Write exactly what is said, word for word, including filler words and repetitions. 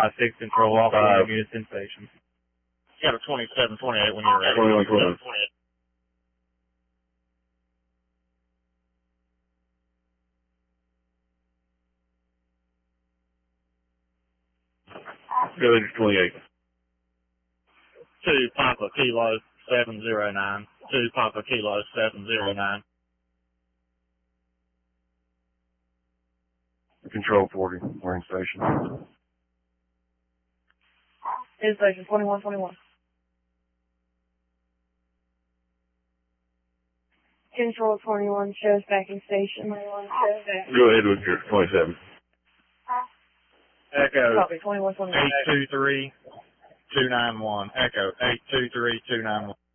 five six control off Five. units in station. Got a twenty-seven twenty-eight when you're ready. twenty-one twenty. Village twenty-eight. Two Papa Kilo seven zero nine. Two Papa Kilo seven zero nine. Control forty. We're in station. In station twenty-one twenty-one. Control twenty-one shows back in station. twenty-one shows back. Go ahead with your twenty-seven. Echo Copy, twenty-one twenty-one. eight two three two nine one. Echo eight two three two nine one.